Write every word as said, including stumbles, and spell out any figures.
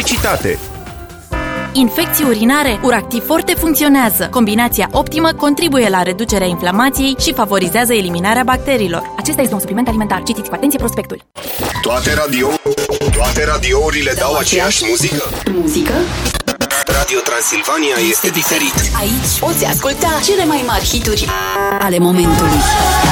publicitate. Infecții urinare, Uractiv Forte funcționează. Combinația optimă contribuie la reducerea inflamației și favorizează eliminarea bacteriilor. Acesta este un supliment alimentar. Citiți cu atenție prospectul. Toate radio, toate radiourile dau, dau aceeași muzică? Muzică? Radio Transilvania este diferit. Aici poți asculta cele mai mari hituri ale momentului.